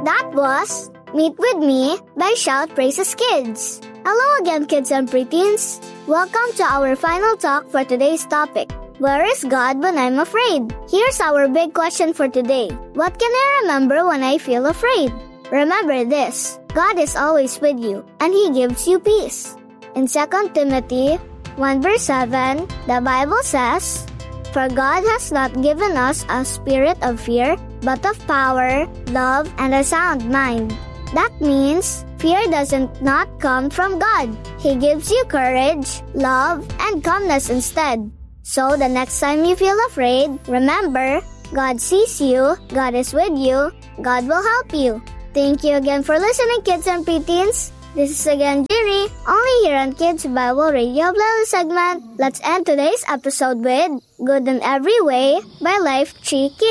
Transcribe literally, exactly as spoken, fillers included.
That was Meet With Me by Shout Praises Kids. Hello again, kids and preteens. Welcome to our final talk for today's topic. Where is God when I'm afraid? Here's our big question for today. What can I remember when I feel afraid? Remember this, God is always with you, and He gives you peace. In Second Timothy one verse seven, the Bible says, "For God has not given us a spirit of fear, but of power, love, and a sound mind." That means fear doesn't not come from God. He gives you courage, love, and calmness instead. So the next time you feel afraid, remember, God sees you, God is with you, God will help you. Thank you again for listening, kids and preteens. This is again Jiri, only here on Kids Bible Radio Playlist segment. Let's end today's episode with Good in Every Way by Life Tree Kids.